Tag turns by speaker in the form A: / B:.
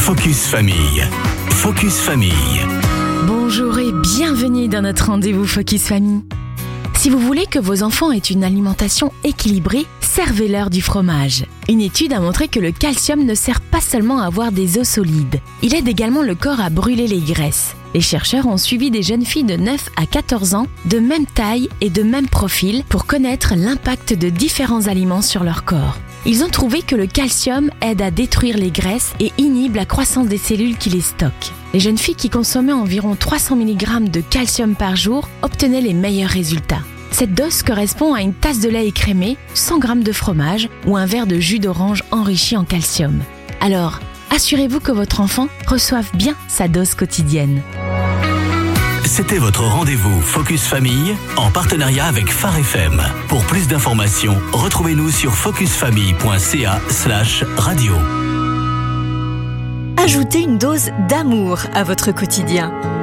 A: Focus Famille. Focus Famille.
B: Bonjour et bienvenue dans notre rendez-vous Focus Famille. Si vous voulez que vos enfants aient une alimentation équilibrée, servez-leur du fromage. Une étude a montré que le calcium ne sert pas seulement à avoir des os solides, il aide également le corps à brûler les graisses. Les chercheurs ont suivi des jeunes filles de 9 à 14 ans, de même taille et de même profil, pour connaître l'impact de différents aliments sur leur corps. Ils ont trouvé que le calcium aide à détruire les graisses et inhibe la croissance des cellules qui les stockent. Les jeunes filles qui consommaient environ 300 mg de calcium par jour obtenaient les meilleurs résultats. Cette dose correspond à une tasse de lait écrémé, 100 g de fromage ou un verre de jus d'orange enrichi en calcium. Alors, assurez-vous que votre enfant reçoive bien sa dose quotidienne.
A: C'était votre rendez-vous Focus Famille en partenariat avec Phare FM. Pour plus d'informations, retrouvez-nous sur focusfamille.ca/radio.
C: Ajoutez une dose d'amour à votre quotidien.